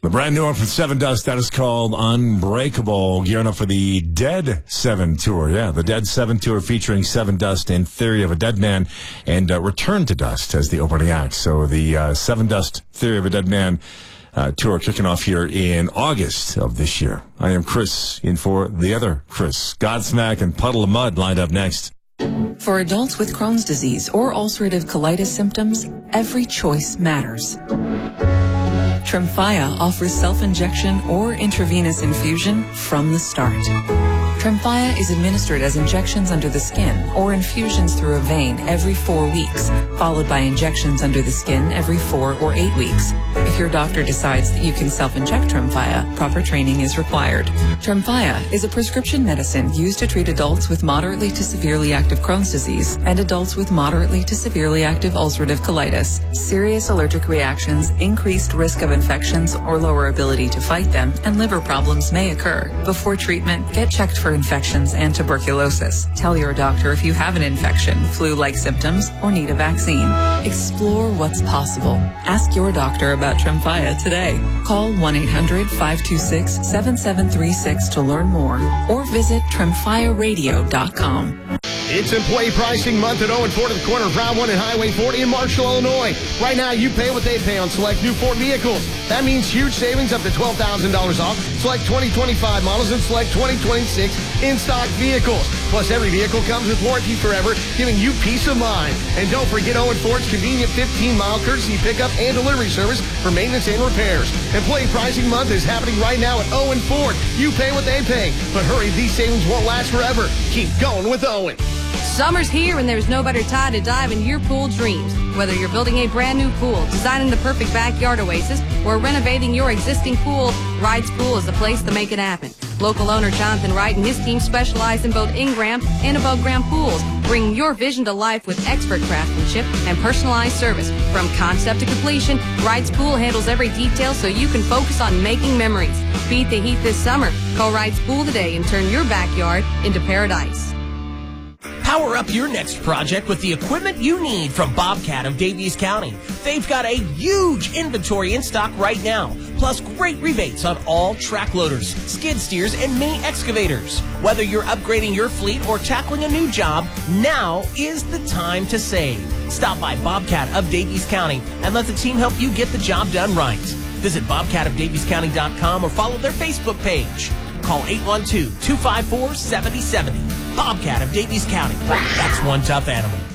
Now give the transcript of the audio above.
The brand new one from Seven Dust, that is called Unbreakable. Gearing up for the Dead 7 tour. Yeah, the Dead 7 tour featuring Seven Dust and Theory of a Dead Man and Return to Dust as the opening act. So the Seven Dust Theory of a Dead Man tour kicking off here in August of this year. I am Chris, in for the other Chris. Godsmack and Puddle of Mud lined up next. For adults with Crohn's disease or ulcerative colitis symptoms, every choice matters. Tremfya offers self-injection or intravenous infusion from the start. Tremfya is administered as injections under the skin or infusions through a vein every 4 weeks, followed by injections under the skin every 4 or 8 weeks. If your doctor decides that you can self-inject Tremfya, proper training is required. Tremfya is a prescription medicine used to treat adults with moderately to severely active Crohn's disease and adults with moderately to severely active ulcerative colitis. Serious allergic reactions, increased risk of infections or lower ability to fight them, and liver problems may occur. Before treatment, get checked for infections and tuberculosis. Tell your doctor if you have an infection, flu-like symptoms, or need a vaccine. Explore what's possible. Ask your doctor about Tremfya today. Call 1-800-526-7736 to learn more or visit TremfyaRadio.com. It's employee pricing month at Owen Ford at the corner of Route 1 and Highway 40 in Marshall, Illinois. Right now, you pay what they pay on select new Ford vehicles. That means huge savings up to $12,000 off select 2025 models and select 2026 in-stock vehicles. Plus, every vehicle comes with warranty forever, giving you peace of mind. And don't forget Owen Ford's convenient 15-mile courtesy pickup and delivery service for maintenance and repairs. Employee pricing month is happening right now at Owen Ford. You pay what they pay. But hurry, these savings won't last forever. Keep going with Owen. Summer's here and there's no better time to dive into your pool dreams. Whether you're building a brand new pool, designing the perfect backyard oasis, or renovating your existing pool, Wright's Pool is the place to make it happen. Local owner Jonathan Wright and his team specialize in both in-ground and above-ground pools, bringing your vision to life with expert craftsmanship and personalized service. From concept to completion, Wright's Pool handles every detail so you can focus on making memories. Beat the heat this summer. Call Wright's Pool today and turn your backyard into paradise. Power up your next project with the equipment you need from Bobcat of Davies County. They've got a huge inventory in stock right now, plus great rebates on all track loaders, skid steers, and mini excavators. Whether you're upgrading your fleet or tackling a new job, now is the time to save. Stop by Bobcat of Davies County and let the team help you get the job done right. Visit bobcatofdaviescounty.com or follow their Facebook page. Call 812-254-7070. Bobcat of Davies County. That's one tough animal.